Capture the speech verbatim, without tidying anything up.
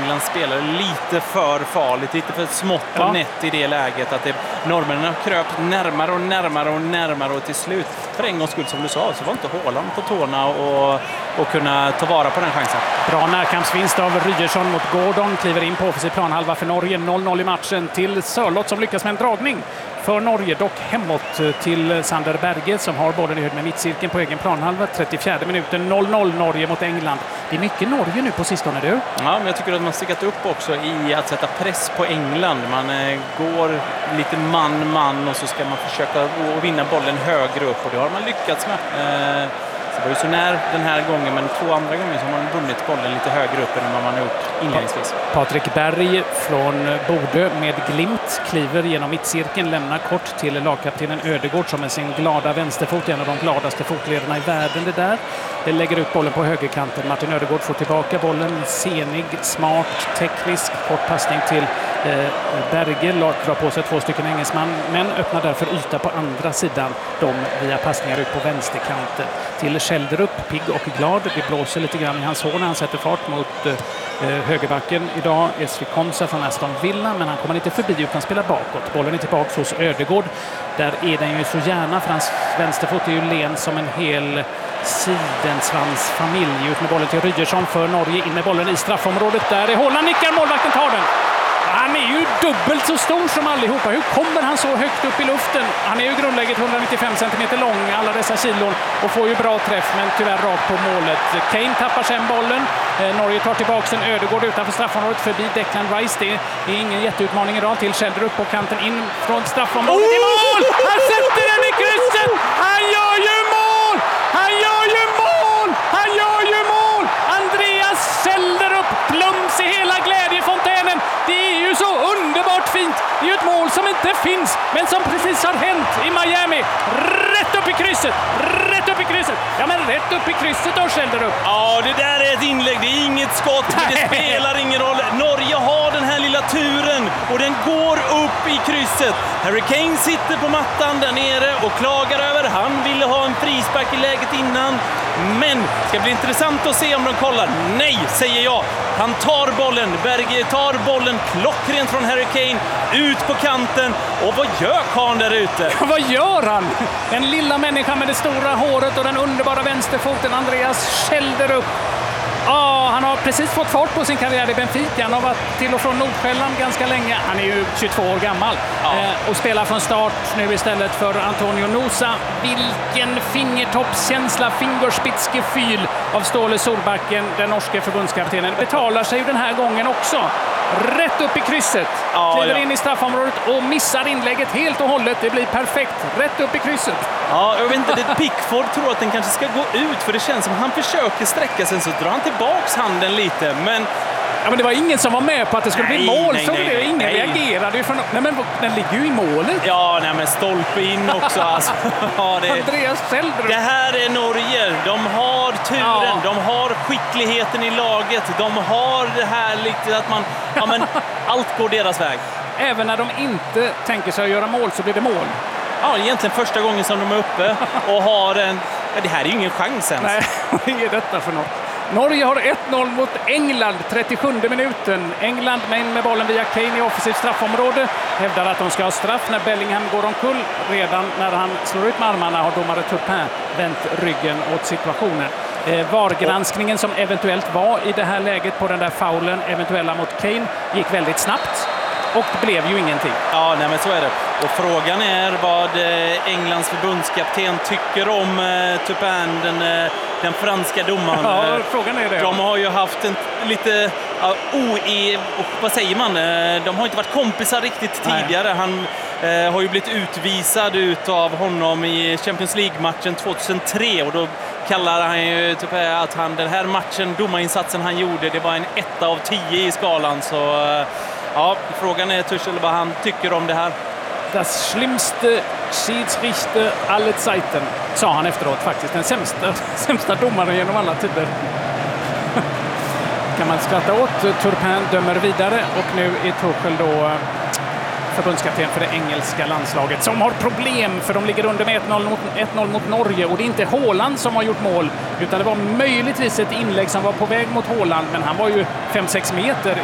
England spelar lite för farligt, lite för smått och Ja. nätt i det läget. Att det, norrmännen har kröpt närmare och närmare och närmare och till slut, för en gångs skull som du sa, så var inte Haaland på tårna och, och kunna ta vara på den chansen. Bra närkampsvinst av Rygersson mot Gordon. Kliver in på offensiv planhalva för Norge. noll noll i matchen till Sörlott som lyckas med en dragning för Norge. Dock hemåt till Sander Berge som har bollen i höjd med mittcirkeln på egen planhalva. trettiofjärde minuten, noll noll Norge mot England. Det är mycket Norge nu på sistone, du. Ja, men jag tycker att man har stickat upp också i att sätta press på England. Man eh, går lite man-man och så ska man försöka att vinna bollen högre upp och det har man lyckats med. Eh, Så det var ju så när den här gången, men två andra gånger så har man vunnit bollen lite högre upp än vad man har gjort inledningsvis. Patrik Berg från Bodø med glimt kliver genom mittcirkeln, lämnar kort till lagkaptenen Ödegård som med sin glada vänsterfot, en av de gladaste fotledarna i världen det där. Det lägger ut bollen på högerkanten. Martin Ödegård får tillbaka bollen, senig, smart, teknisk, kort passning till eh, Berge, drar på sig två stycken engelsman, men öppnar därför yta på andra sidan, de via passningar ut på vänsterkanten. Till Schjelderup, pigg och glad. Det blåser lite grann i hans hår när han sätter fart mot eh, högerbacken. Idag Esri Konsa från Aston Villa, men han kommer inte förbi utan spelar bakåt. Bollen är tillbaka hos Ödegård. Där är den ju så gärna, för hans vänsterfot är ju len som en hel sidensvansfamilj. Ut med bollen till Rygersson för Norge, in med bollen i straffområdet. Där är Haaland, nickar, målvakten tar den. Han är ju dubbelt så stor som allihopa. Hur kommer han så högt upp i luften? Han är ju grundläget etthundranittiofem centimeter lång, alla dessa kilon, och får ju bra träff, men tyvärr rakt på målet. Kane tappar sen bollen. Eh, Norge tar tillbaka en Ödegård utanför straffområdet förbi Declan Rice. Det är ingen jätteutmaning idag till Schjelderup på kanten in från straffområdet. Oh! I mål! Han sätter den i krysset! Han gör ju mål! Han gör ju mål! Han gör ju mål! Andreas Schjelderup, plums i hela glädjefontänen. Det är ju så underbart fint. Det är ju ett mål som inte finns, men som precis har hänt i Miami. Rätt upp i krysset! Rätt upp i krysset! Ja, men rätt upp i krysset då, Schjelderup. Ja, det där är ett inlägg. Det är inget skott, men det spelar ingen roll. Norge har den här lilla turen och den går upp i krysset. Harry Kane sitter på mattan där nere och klagar över. Han ville ha en frispark i läget innan. Men det ska bli intressant att se om de kollar. Nej, säger jag. Han tar bollen. Berge tar bollen klockrent från Harry Kane ut på kanten. Och vad gör Kahn där ute? Vad gör han? Den lilla människan med det stora håret och den underbara vänsterfoten, Andreas Schjelderup. Ja, han har precis fått fart på sin karriär i Benfica. Han har varit till och från Nordsjälland ganska länge. Han är ju tjugotvå år gammal ja. eh, och spelar från start nu istället för Antonio Nusa. Vilken fingertoppskänsla, fingerspitzgefühl av Ståle Solbacken, den norske förbundskaptenen. Betalar sig ju den här gången också. Rätt upp i krysset. Ja, Kliver ja. in i straffområdet och missar inlägget helt och hållet. Det blir perfekt. Rätt upp i krysset. Ja, jag vet inte. Det Pickford tror att den kanske ska gå ut, för det känns som han försöker sträcka sig, så drar han tillbaks handen lite, men ja, men det var ingen som var med på att det skulle nej, bli mål. nej, Så nej, det, ingen nej. reagerade ju för no- nej, men den ligger ju i målet. ja, nej, men stolpe in också. Alltså. Ja, det, Andreas Schjelderup. det här är Norge. De har turen, Ja. de har skickligheten i laget, de har det här lite att man, ja, men allt går deras väg. Även när de inte tänker sig att göra mål så blir det mål. Ja, egentligen första gången som de är uppe och har en, ja, det här är ju ingen chans ens. Nej, vad är detta för något? Norge har ett noll mot England, trettiosjunde minuten. England med in med bollen via Kane i offensivt straffområde. Hävdar att de ska ha straff när Bellingham går omkull. Redan när han slår ut med armarna har domare Turpin vänt ryggen åt situationen. Eh, VAR-granskningen som eventuellt var i det här läget på den där faulen, eventuella mot Kane, gick väldigt snabbt. Och det blev ju ingenting. Ja, nej, men så är det. Och frågan är vad eh, Englands förbundskapten tycker om eh, Turpin, den, eh, den franska domaren. Ja, frågan är det. De har ju haft en lite uh, oe... Vad säger man? Eh, de har inte varit kompisar riktigt tidigare. Nej. Han eh, har ju blivit utvisad ut av honom i Champions League-matchen tjugohundratre, och då kallar han ju typ att han, den här matchen, domarinsatsen han gjorde, det var en etta av tio i skalan. Så eh, ja, frågan är Tuchel vad han tycker om det här. Das schlimmste Schiedsrichter alle Zeiten, sa han efteråt faktiskt. Den sämsta, sämsta domaren genom alla tider. Kan man skratta åt. Turpin dömer vidare och nu är Tuchel då förbundskapten för det engelska landslaget som har problem, för de ligger under med ett noll mot, ett noll mot Norge, och det är inte Haaland som har gjort mål, utan det var möjligtvis ett inlägg som var på väg mot Haaland, men han var ju fem sex meter